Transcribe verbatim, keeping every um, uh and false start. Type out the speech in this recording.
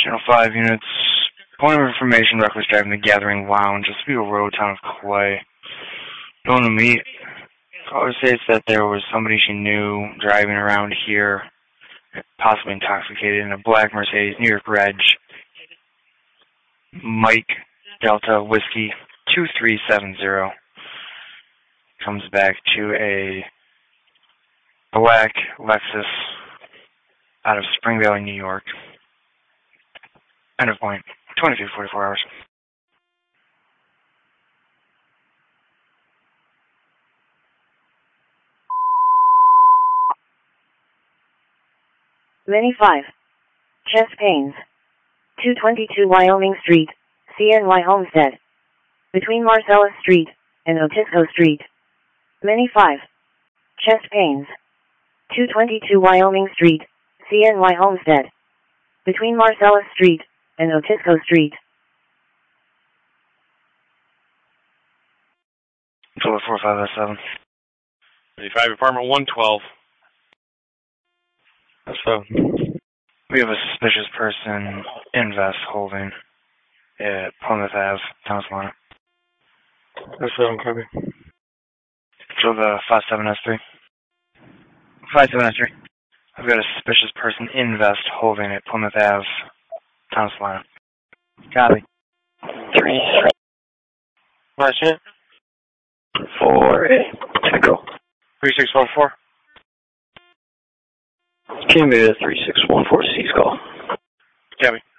Channel five units. Point of information, reckless driving the Gathering Lounge, Oswego Road, town of Clay. Going to meet. Caller states that there was somebody she knew driving around here, possibly intoxicated, in a black Mercedes, New York Reg. Mike Delta Whiskey two three seven zero. Comes back to a black Lexus out of Spring Valley, New York. End of point. twenty-two to forty-four hours. Mini five. Chest pains. two twenty-two Wyoming Street, C N Y Homestead. Between Marcellus Street and Otisco Street. Mini five. Chest pains. two twenty-two Wyoming Street, C N Y Homestead. Between Marcellus Street and Otisco Street. four four five seven. thirty-five, apartment one twelve. That's so. We have a suspicious person in vest holding at Plymouth Ave, Thomas Lana. That's seven, copy. So the five seven S three. five seven S three. I've got a suspicious person in vest holding at Plymouth Ave, Thomas Lana. Copy. Three. Last hit. Four. Echo. three six one four. Came in three six one four, C call. Copy.